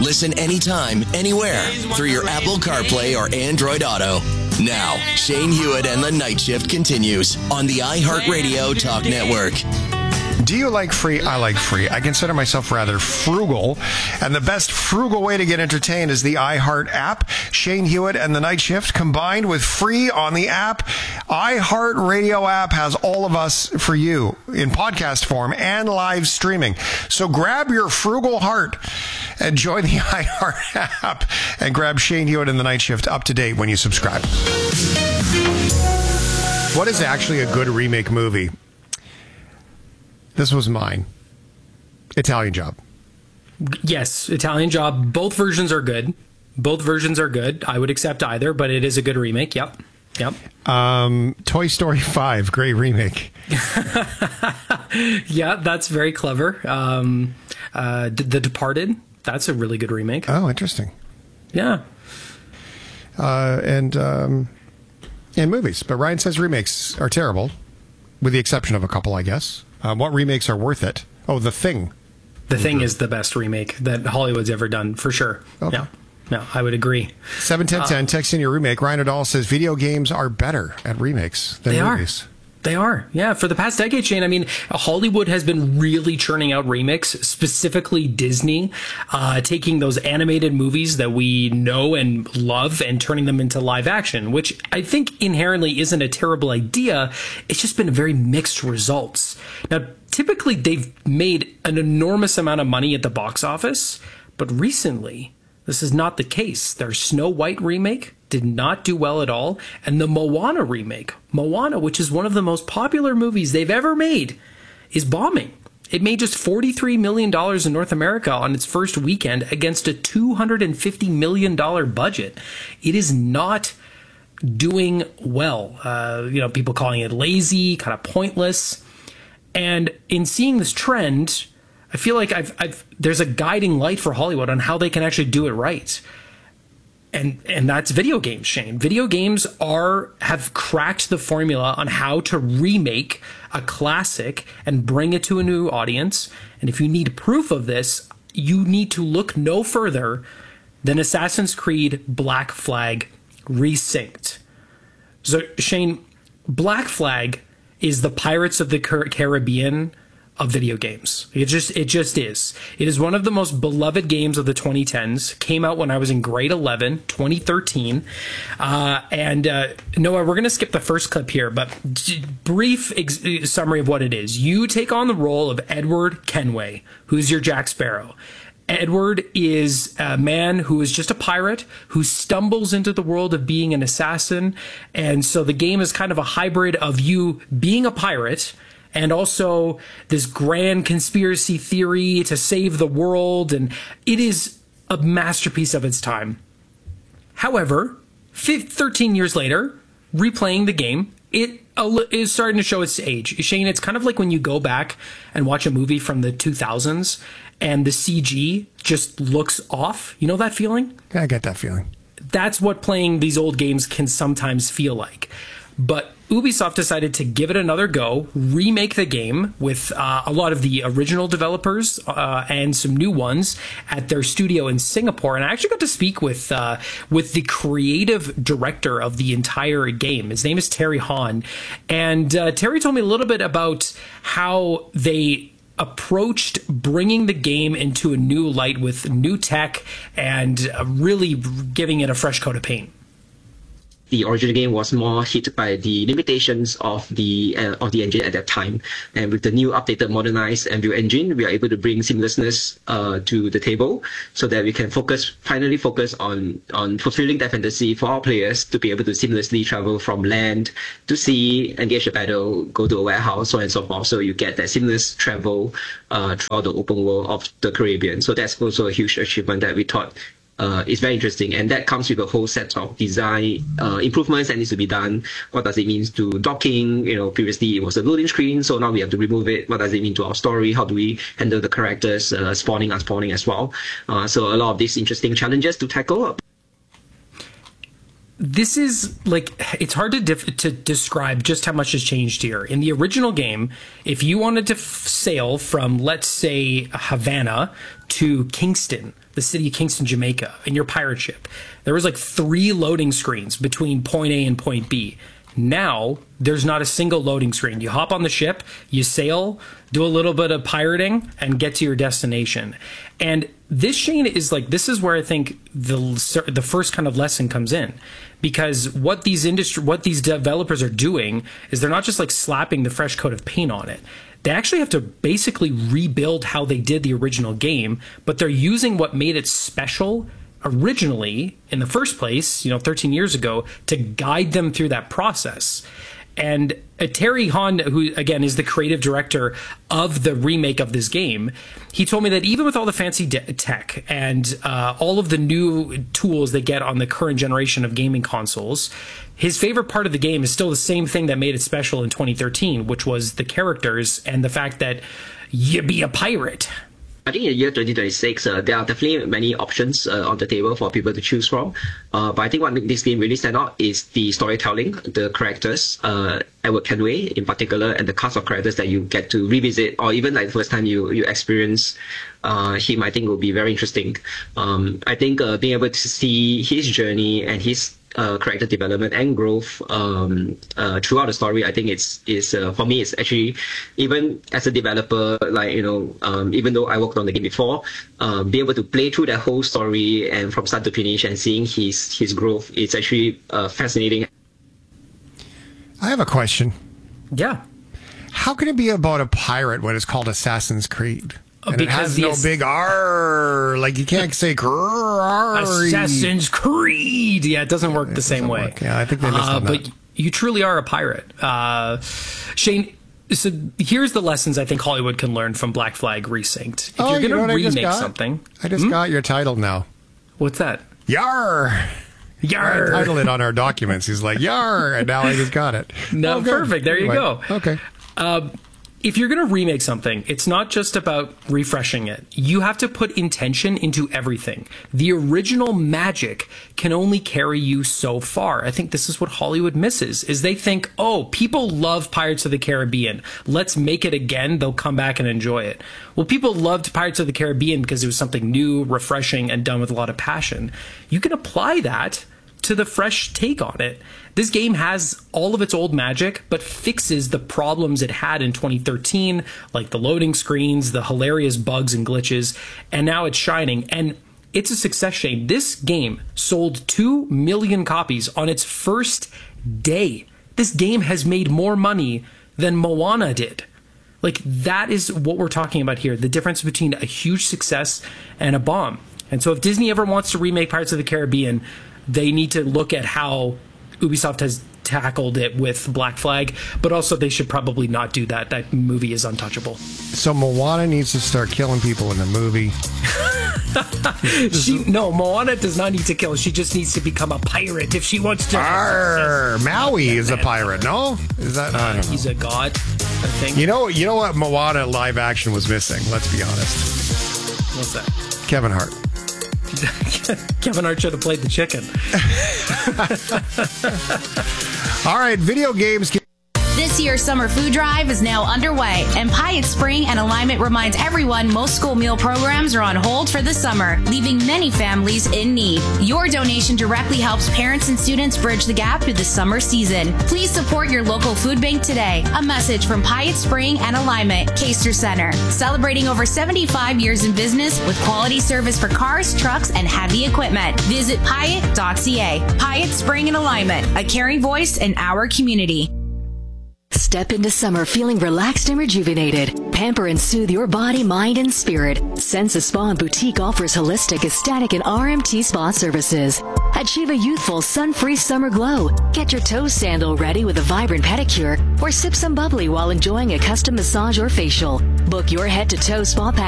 Listen anytime, anywhere through your Apple CarPlay or Android Auto. Now, Shane Hewitt and the Night Shift continues on the iHeartRadio Talk Network. Do you like free? I like free. I consider myself rather frugal. And the best frugal way to get entertained is the iHeart app. Shane Hewitt and the Night Shift combined with free on the app. iHeartRadio app has all of us for you in podcast form and live streaming. So grab your frugal heart and join the iHeart app and grab Shane Hewitt and the Night Shift up to date when you subscribe. What is actually a good remake movie? This was mine. Italian Job. Yes, Italian Job. Both versions are good. I would accept either, but it is a good remake. Yep. Toy Story 5, great remake. Yeah, that's very clever. The Departed, that's a really good remake. Oh, interesting. Yeah. And movies. But Ryan says remakes are terrible, with the exception of a couple, I guess. What remakes are worth it? Oh, The Thing. The Thing is the best remake that Hollywood's ever done, for sure. Okay. Yeah. No, I would agree. 71010, text in your remake. Ryan O'Donnell says video games are better at remakes than movies. They are. Yeah. For the past decade, Shane, I mean, Hollywood has been really churning out remakes, specifically Disney, taking those animated movies that we know and love and turning them into live action, which I think inherently isn't a terrible idea. It's just been very mixed results. Now, typically they've made an enormous amount of money at the box office, but recently this is not the case. Their Snow White remake did not do well at all. And the Moana remake, which is one of the most popular movies they've ever made, is bombing. It made just $43 million in North America on its first weekend against a $250 million budget. It is not doing well. People calling it lazy, kind of pointless. And in seeing this trend, I feel like there's a guiding light for Hollywood on how they can actually do it right. And that's video games, Shane. Video games have cracked the formula on how to remake a classic and bring it to a new audience. And if you need proof of this, you need to look no further than Assassin's Creed Black Flag Resynced. So, Shane, Black Flag is the Pirates of the Caribbean of video games. It just is. It is one of the most beloved games of the 2010s. Came out when I was in grade 11, 2013. Noah, we're going to skip the first clip here, but brief summary of what it is. You take on the role of Edward Kenway, who's your Jack Sparrow. Edward is a man who is just a pirate who stumbles into the world of being an assassin. And so the game is kind of a hybrid of you being a pirate and also this grand conspiracy theory to save the world. And it is a masterpiece of its time. However, 13 years later, replaying the game, it is starting to show its age. Shane, it's kind of like when you go back and watch a movie from the 2000s and the CG just looks off. You know that feeling? I get that feeling. That's what playing these old games can sometimes feel like. But Ubisoft decided to give it another go, remake the game with a lot of the original developers and some new ones at their studio in Singapore. And I actually got to speak with the creative director of the entire game. His name is Terry Hahn. And Terry told me a little bit about how they approached bringing the game into a new light with new tech and really giving it a fresh coat of paint. The original game was more hit by the limitations of the engine at that time, and with the new updated modernized Unreal Engine, we are able to bring seamlessness to the table, so that we can finally focus on fulfilling that fantasy for our players to be able to seamlessly travel from land to sea, engage a battle, go to a warehouse, so on and so forth. So you get that seamless travel throughout the open world of the Caribbean. So that's also a huge achievement that we thought is very interesting, and that comes with a whole set of design improvements that needs to be done. What does it mean to docking? Previously it was a loading screen, so now we have to remove it. What does it mean to our story? How do we handle the characters spawning, unspawning as well? So a lot of these interesting challenges to tackle. this is like, it's hard to describe just how much has changed here. In the original game, if you wanted to sail from, let's say, Havana to Kingston, the city of Kingston, Jamaica, in your pirate ship, there was like 3 loading screens between point A and point B. Now, there's not a single loading screen. You hop on the ship, you sail, do a little bit of pirating, and get to your destination. And this, Shane, is like, this is where I think the first kind of lesson comes in. Because what these developers are doing is they're not just like slapping the fresh coat of paint on it. They actually have to basically rebuild how they did the original game, but they're using what made it special originally in the first place, 13 years ago, to guide them through that process. And Terry Hahn, who again is the creative director of the remake of this game, he told me that even with all the fancy tech and all of the new tools they get on the current generation of gaming consoles, his favorite part of the game is still the same thing that made it special in 2013, which was the characters and the fact that you be a pirate. I think in the year 2026, there are definitely many options on the table for people to choose from. But I think what makes this game really stand out is the storytelling, the characters, Edward Kenway in particular, and the cast of characters that you get to revisit, or even like the first time you experience him, I think will be very interesting. I think being able to see his journey and his character development and growth throughout the story, I think is for me, it's actually, even as a developer, like, even though I worked on the game before, be able to play through that whole story and from start to finish and seeing his growth, it's actually fascinating. I have a question. Yeah. How can it be about a pirate when it's called Assassin's Creed? And because it has no big R, like you can't say Assassin's Creed. Yeah, it doesn't work the same way. Work. Yeah, I think they missed on that. But you truly are a pirate. Shane, so here's the lessons I think Hollywood can learn from Black Flag Resynced. If you're going to remake something... I just got your title now. What's that? Yar! Yar! I titled it on our documents. He's like, yar! And now I just got it. No, perfect. There you go. Okay. If you're going to remake something, it's not just about refreshing it. You have to put intention into everything. The original magic can only carry you so far. I think this is what Hollywood misses, is they think, oh, people love Pirates of the Caribbean. Let's make it again. They'll come back and enjoy it. Well, people loved Pirates of the Caribbean because it was something new, refreshing, and done with a lot of passion. You can apply that to the fresh take on it. This game has all of its old magic, but fixes the problems it had in 2013, like the loading screens, the hilarious bugs and glitches, and now it's shining. And it's a success, Shane. This game sold 2 million copies on its first day. This game has made more money than Moana did. Like, that is what we're talking about here, the difference between a huge success and a bomb. And so if Disney ever wants to remake Pirates of the Caribbean, they need to look at how Ubisoft has tackled it with Black Flag, but also they should probably not do that. That movie is untouchable. So Moana needs to start killing people in the movie. Moana does not need to kill. She just needs to become a pirate if she wants to. Maui is a pirate, no? Is that? I don't know. He's a god, I think. You know what Moana live action was missing? Let's be honest. What's that? Kevin Hart. Kevin Hart should have played the chicken. All right, video games. This year's summer food drive is now underway, and Pyatt Spring and Alignment reminds everyone most school meal programs are on hold for the summer, leaving many families in need. Your donation directly helps parents and students bridge the gap through the summer season. Please support your local food bank today. A message from Pyatt Spring and Alignment, Caster Center, celebrating over 75 years in business with quality service for cars, trucks, and heavy equipment. Visit Pyatt.ca. Pyatt Spring and Alignment, a caring voice in our community. Step into summer feeling relaxed and rejuvenated. Pamper and soothe your body, mind, and spirit. Sensa Spa and Boutique offers holistic, aesthetic, and RMT spa services. Achieve a youthful, sun-free summer glow. Get your toe sandal ready with a vibrant pedicure, or sip some bubbly while enjoying a custom massage or facial. Book your head-to-toe spa package